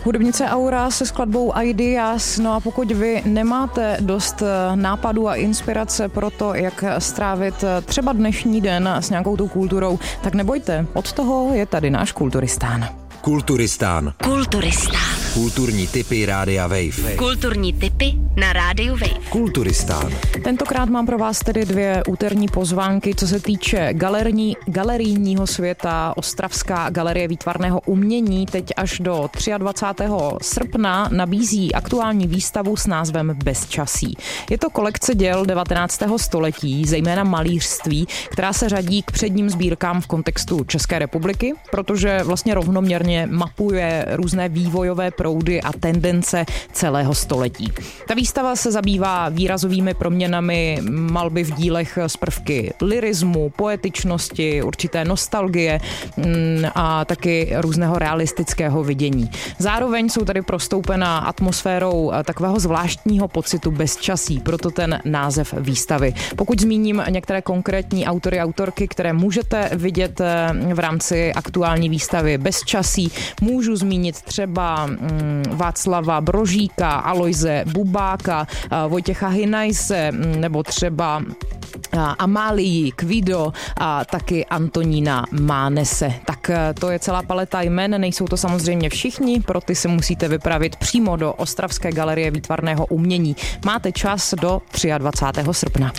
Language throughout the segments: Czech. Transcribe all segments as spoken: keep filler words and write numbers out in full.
Hudebnice Aura se skladbou Ideas. No a pokud vy nemáte dost nápadů a inspirace pro to, jak strávit třeba dnešní den s nějakou tou kulturou, tak nebojte, od toho je tady náš Kulturistán. Kulturistán. Kulturistán. Kulturní tipy Rádia Wave. Kulturní tipy na Rádiu Wave. Kulturistán. Tentokrát mám pro vás tedy dvě úterní pozvánky, co se týče galerní, galerijního světa. Ostravská galerie výtvarného umění teď až do dvacátého třetího srpna nabízí aktuální výstavu s názvem Bezčasí. Je to kolekce děl devatenáctého století, zejména malířství, která se řadí k předním sbírkám v kontextu České republiky, protože vlastně rovnoměrně mapuje různé vývojové proudy a tendence celého století. Ta výstava se zabývá výrazovými proměnami malby v dílech z prvky lyrismu, poetičnosti, určité nostalgie a taky různého realistického vidění. Zároveň jsou tady prostoupena atmosférou takového zvláštního pocitu bezčasí, proto ten název výstavy. Pokud zmíním některé konkrétní autory a autorky, které můžete vidět v rámci aktuální výstavy Bezčasí, můžu zmínit třeba Václava Brožíka, Alojze Bubáka, Vojtěcha Hynajse nebo třeba Amálii Kvido a taky Antonína Mánese. Tak to je celá paleta jmen, nejsou to samozřejmě všichni, pro ty se musíte vypravit přímo do Ostravské galerie výtvarného umění. Máte čas do dvacátého třetího srpna.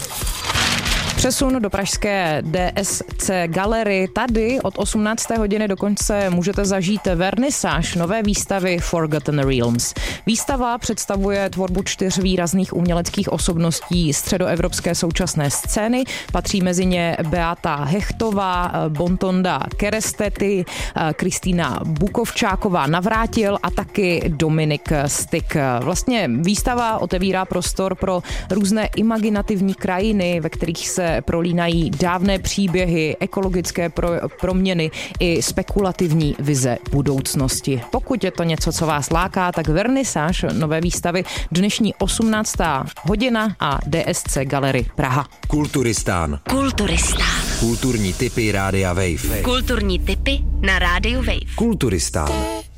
Přesun do pražské D S C galerii. Tady od osmnácté hodiny dokonce můžete zažít vernisáž nové výstavy Forgotten Realms. Výstava představuje tvorbu čtyř výrazných uměleckých osobností středoevropské současné scény. Patří mezi ně Beata Hechtová, Bontonda Kerestety, Kristýna Bukovčáková Navrátil a taky Dominik Styk. Vlastně výstava otevírá prostor pro různé imaginativní krajiny, ve kterých se prolínají dávné příběhy, ekologické pro, proměny i spekulativní vize budoucnosti. Pokud je to něco, co vás láká, tak vernisáž nové výstavy dnešní osmnáctá hodina a D S C Gallery Praha. Kulturistán. Kulturistán. Kulturní tipy Rádia Wave. Kulturní tipy na Rádiu Wave. Kulturistán.